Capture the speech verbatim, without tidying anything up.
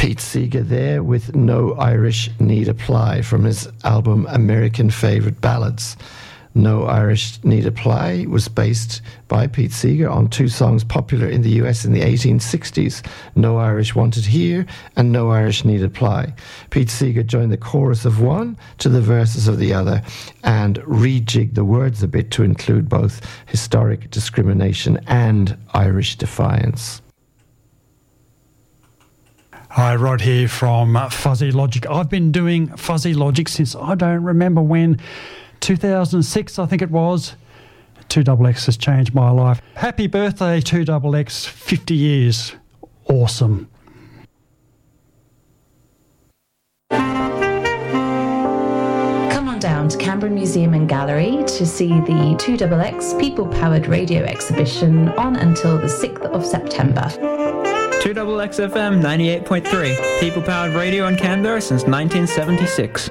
Pete Seeger there with No Irish Need Apply from his album American Favourite Ballads. No Irish Need Apply was based by Pete Seeger on two songs popular in the U S in the eighteen sixties, No Irish Wanted Here and No Irish Need Apply. Pete Seeger joined the chorus of one to the verses of the other and rejigged the words a bit to include both historic discrimination and Irish defiance. Hi, Rod here from Fuzzy Logic. I've been doing Fuzzy Logic since I don't remember when, two thousand six I think it was. two X X has changed my life. Happy birthday two X X, fifty years. Awesome. Come on down to Canberra Museum and Gallery to see the two X X People Powered Radio exhibition on until the sixth of September. two X X F M ninety-eight point three, People Powered Radio in Canberra since nineteen seventy-six.